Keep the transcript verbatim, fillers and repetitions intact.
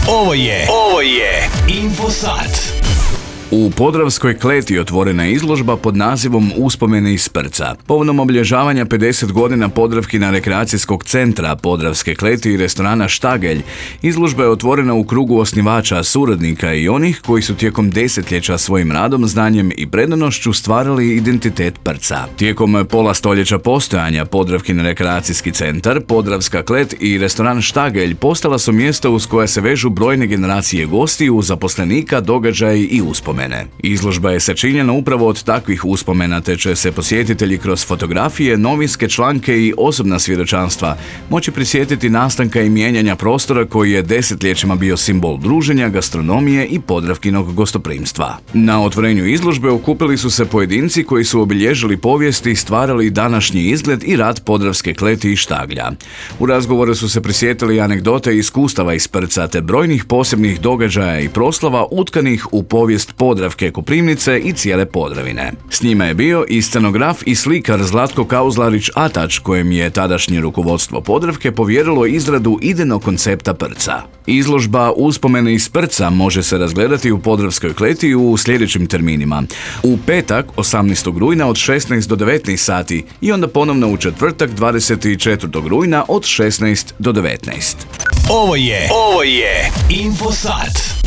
Ovo je, ovo je Infosat. U Podravskoj kleti otvorena je izložba pod nazivom Uspomene iz Prca. Povodom obilježavanja pedeset godina Podravkina rekreacijskog centra, Podravske kleti i restorana Štagelj, izložba je otvorena u krugu osnivača, suradnika i onih koji su tijekom desetljeća svojim radom, znanjem i predanošću stvarali identitet Prca. Tijekom pola stoljeća postojanja Podravkin rekreacijski centar, Podravska klet i restoran Štagelj postala su mjesta uz koja se vežu brojne generacije gostiju, zaposlenika, događaji i uspomene. Izložba je sačinjena upravo od takvih uspomena, te će se posjetitelji kroz fotografije, novinske članke i osobna svjedočanstva moći prisjetiti nastanka i mijenjanja prostora koji je desetljećima bio simbol druženja, gastronomije i Podravkinog gostoprimstva. Na otvorenju izložbe okupili su se pojedinci koji su obilježili povijest i stvarali današnji izgled i rad Podravske kleti i Štaglja. U razgovoru su se prisjetili anegdote i iskustava iz Prca te brojnih posebnih događaja i proslava utkanih u povijest Podravke, Koprivnice i cijele Podravine. S njima je bio i scenograf i slikar Zlatko Kauzlarić-Atač, kojem je tadašnje rukovodstvo Podravke povjerilo izradu idejnog koncepta Prca. Izložba Uspomene iz Prca može se razgledati u Podravskoj kleti u sljedećim terminima. U petak, osamnaestog rujna od šesnaest do devetnaest sati i onda ponovno u četvrtak, dvadeset četvrtog rujna od šesnaest do devetnaest. Ovo je, ovo je Infosat.